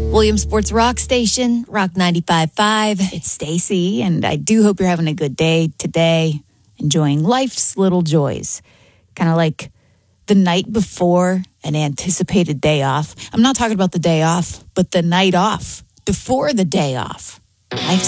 Williamsport's Rock Station, Rock 95.5. It's Stacy, and I do hope you're having a good day today, enjoying life's little joys. Kind of like the night before an anticipated day off. I'm not talking about the day off, but the night off before the day off. Life's